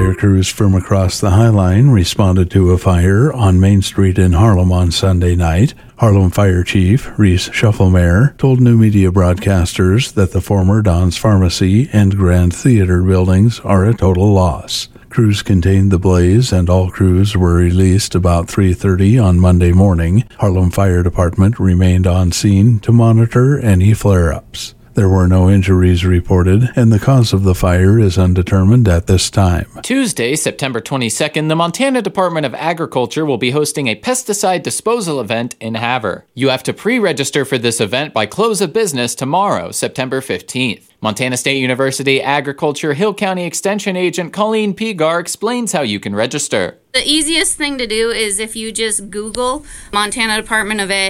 fire crews from across the High Line responded to a fire on Main Street in Harlem on Sunday night. Harlem Fire Chief Reese Shufflemare told new media broadcasters that the former Don's Pharmacy and Grand Theater buildings are a total loss. Crews contained the blaze, and all crews were released about 3:30 on Monday morning. Harlem Fire Department remained on scene to monitor any flare-ups. There were no injuries reported, and the cause of the fire is undetermined at this time. Tuesday, September 22nd, the Montana Department of Agriculture will be hosting a pesticide disposal event in Havre. You have to pre-register for this event by close of business tomorrow, September 15th. Montana State University Agriculture Hill County Extension Agent Colleen Pigar explains how you can register. The easiest thing to do is if you just Google Montana Department of Ag